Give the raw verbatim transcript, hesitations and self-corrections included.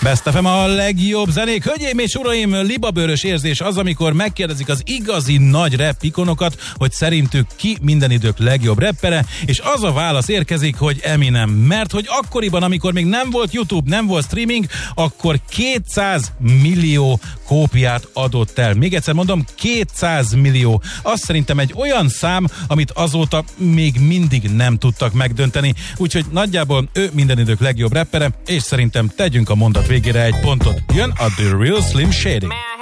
Best ef em a legjobb zenék. Hölgyeim és uraim, libabőrös érzés az, amikor megkérdezik az igazi nagy rap ikonokat, hogy szerintük ki minden idők legjobb rappere, és az a válasz érkezik, hogy Eminem. Mert hogy akkoriban, amikor még nem volt YouTube, nem volt streaming, akkor kétszáz millió kópiát adott el. Még egyszer mondom, kétszáz millió. Azt szerintem egy olyan szám, amit azóta még mindig nem tudtak megdönteni. Úgyhogy nagyjából ő minden idők legjobb rappere, és szerintem tegyünk a mondat végére egy pontot. Jön a The Real Slim Shady.